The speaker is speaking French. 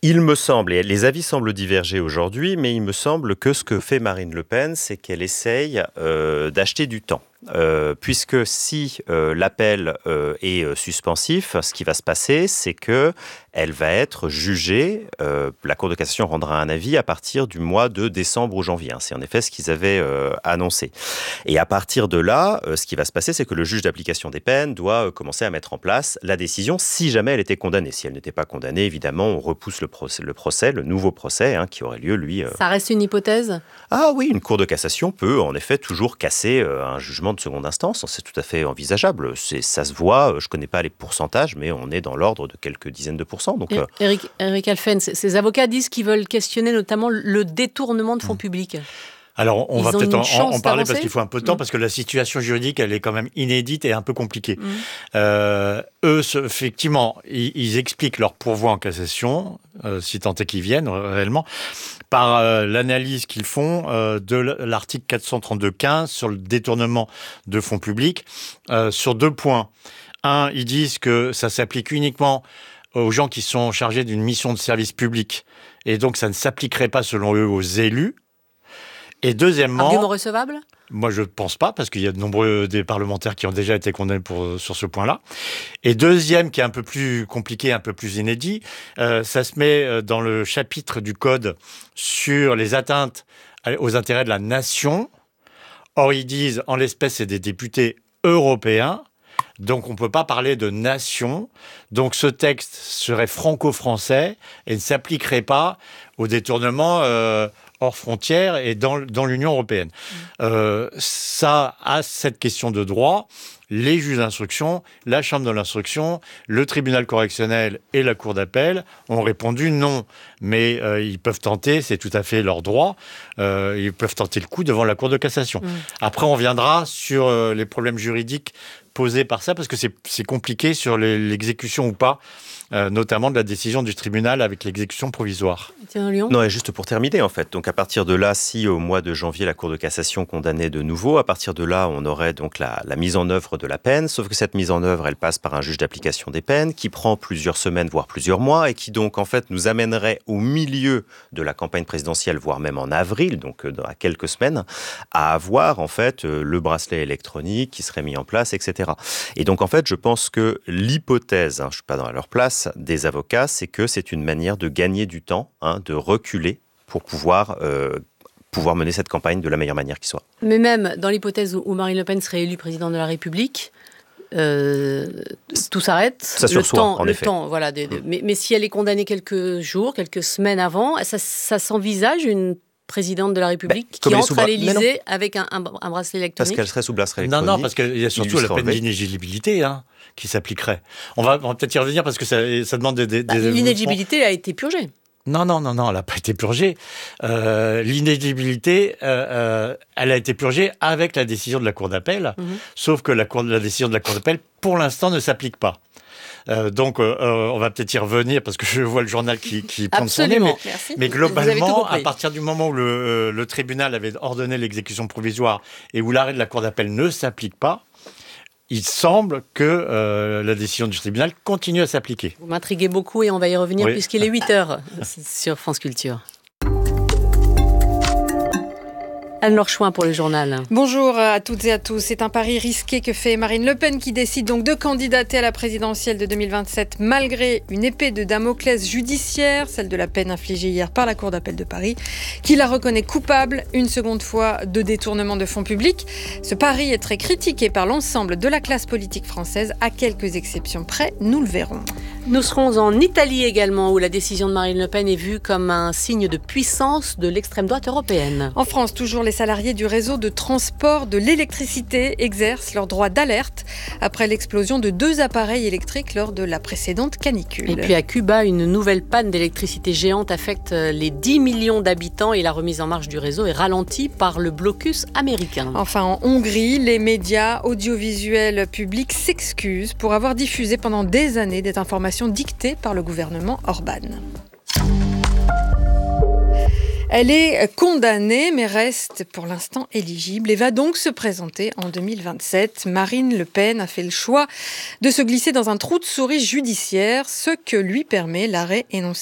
Il me semble, et les avis semblent diverger aujourd'hui, mais il me semble que ce que fait Marine Le Pen, c'est qu'elle essaye d'acheter du temps. Puisque si l'appel est suspensif, ce qui va se passer, c'est que elle va être jugée. La Cour de cassation rendra un avis à partir du mois de décembre ou janvier. C'est en effet ce qu'ils avaient annoncé. Et à partir de là, ce qui va se passer, c'est que le juge d'application des peines doit commencer à mettre en place la décision si jamais elle était condamnée. Si elle n'était pas condamnée, évidemment, on repousse le nouveau procès qui aurait lieu, lui. Ça reste une hypothèse ? Ah oui, une Cour de cassation peut en effet toujours casser un jugement de seconde instance. C'est tout à fait envisageable. Ça se voit, je ne connais pas les pourcentages, mais on est dans l'ordre de quelques dizaines de pourcents. Donc, Éric Alphen, ces avocats disent qu'ils veulent questionner notamment le détournement de fonds publics. Alors, on va peut-être en parler parce qu'il faut un peu de temps, Mmh. parce que la situation juridique, elle est quand même inédite et un peu compliquée. Eux, effectivement, ils expliquent leur pourvoi en cassation, si tant est qu'ils viennent réellement, par l'analyse qu'ils font de l'article 432-15 sur le détournement de fonds publics, sur 2 points. Un, ils disent que ça s'applique uniquement aux gens qui sont chargés d'une mission de service public, et donc ça ne s'appliquerait pas, selon eux, aux élus. Et deuxièmement... Argument recevable ? Moi, je ne pense pas, parce qu'il y a de nombreux des parlementaires qui ont déjà été condamnés sur ce point-là. Et deuxième, qui est un peu plus compliqué, un peu plus inédit, ça se met dans le chapitre du Code sur les atteintes aux intérêts de la nation. Or, ils disent, en l'espèce, c'est des députés européens, donc on ne peut pas parler de nation. Donc ce texte serait franco-français et ne s'appliquerait pas au détournement hors frontières et dans l'Union européenne. Ça, à cette question de droit, les juges d'instruction, la chambre de l'instruction, le tribunal correctionnel et la cour d'appel ont répondu non. Mais ils peuvent tenter, c'est tout à fait leur droit, ils peuvent tenter le coup devant la cour de cassation. Après, on viendra sur les problèmes juridiques posés par ça, parce que c'est compliqué sur l'exécution ou pas, notamment de la décision du tribunal avec l'exécution provisoire. Tiens, Lyon. Non, et juste pour terminer, en fait. Donc, à partir de là, si au mois de janvier, la Cour de cassation condamnait de nouveau, à partir de là, on aurait donc la mise en œuvre de la peine, sauf que cette mise en œuvre, elle passe par un juge d'application des peines qui prend plusieurs semaines, voire plusieurs mois, et qui donc, en fait, nous amènerait au milieu de la campagne présidentielle, voire même en avril, donc dans quelques semaines, à avoir, en fait, le bracelet électronique qui serait mis en place, etc. Et donc, en fait, je pense que l'hypothèse, je ne suis pas dans leur place, des avocats, c'est que c'est une manière de gagner du temps, de reculer pour pouvoir mener cette campagne de la meilleure manière qui soit. Mais même dans l'hypothèse où Marine Le Pen serait élue présidente de la République, tout s'arrête. Ça sursoit, en effet. Voilà, mais si elle est condamnée quelques jours, quelques semaines avant, ça s'envisage une présidente de la République qui entre à l'Élysée avec un bracelet électronique. Parce qu'elle serait sous bracelet électronique. Non, parce qu'il y a surtout la peine d'inéligibilité qui s'appliquerait. On va peut-être y revenir parce que ça demande des l'inéligibilité a été purgée. Non, elle n'a pas été purgée. L'inéligibilité, elle a été purgée avec la décision de la Cour d'appel, sauf que la décision de la Cour d'appel, pour l'instant, ne s'applique pas. Donc, on va peut-être y revenir parce que je vois le journal qui prend son nez. Mais globalement, à partir du moment où le tribunal avait ordonné l'exécution provisoire et où l'arrêt de la Cour d'appel ne s'applique pas, il semble que la décision du tribunal continue à s'appliquer. Vous m'intriguez beaucoup et on va y revenir puisqu'il est 8h sur France Culture. Anne-Laure Chouin pour le journal. Bonjour à toutes et à tous. C'est un pari risqué que fait Marine Le Pen qui décide donc de candidater à la présidentielle de 2027 malgré une épée de Damoclès judiciaire, celle de la peine infligée hier par la Cour d'appel de Paris, qui la reconnaît coupable une seconde fois de détournement de fonds publics. Ce pari est très critiqué par l'ensemble de la classe politique française, à quelques exceptions près, nous le verrons. Nous serons en Italie également, où la décision de Marine Le Pen est vue comme un signe de puissance de l'extrême droite européenne. En France, toujours les salariés du réseau de transport de l'électricité exercent leur droit d'alerte après l'explosion de 2 appareils électriques lors de la précédente canicule. Et puis à Cuba, une nouvelle panne d'électricité géante affecte les 10 millions d'habitants et la remise en marche du réseau est ralentie par le blocus américain. Enfin, en Hongrie, les médias audiovisuels publics s'excusent pour avoir diffusé pendant des années des informations dictées par le gouvernement Orban. Elle est condamnée, mais reste pour l'instant éligible et va donc se présenter en 2027. Marine Le Pen a fait le choix de se glisser dans un trou de souris judiciaire, ce que lui permet l'arrêt énoncé